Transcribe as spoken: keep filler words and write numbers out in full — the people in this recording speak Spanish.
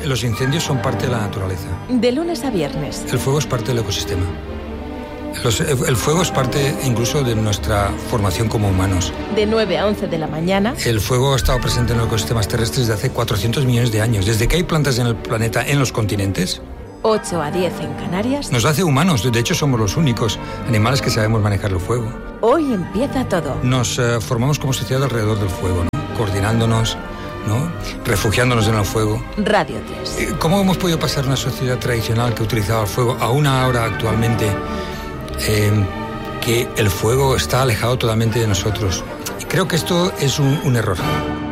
Los incendios son parte de la naturaleza. De lunes a viernes. El fuego es parte del ecosistema. Los, el fuego es parte incluso de nuestra formación como humanos. De nueve a once de la mañana. El fuego ha estado presente en los ecosistemas terrestres desde hace cuatrocientos millones de años. Desde que hay plantas en el planeta, en los continentes. ocho a diez en Canarias. Nos hace humanos. De hecho, somos los únicos animales que sabemos manejar el fuego. Hoy empieza todo. Nos eh, formamos como sociedad alrededor del fuego, ¿no? Coordinándonos, ¿no? Refugiándonos en el fuego. Radio tres. ¿Cómo hemos podido pasar una sociedad tradicional que utilizaba el fuego a una ahora actualmente eh, que el fuego está alejado totalmente de nosotros? Y creo que esto es un, un error.